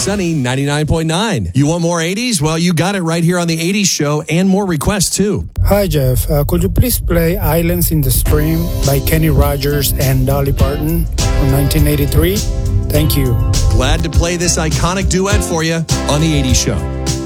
Sunny 99.9. You want more 80s? Well, you got it right here on the 80s show and more requests too. Hi, Jeff. Could you please play Islands in the Stream by Kenny Rogers and Dolly Parton from 1983? Thank you. Glad to play this iconic duet for you on the 80s show.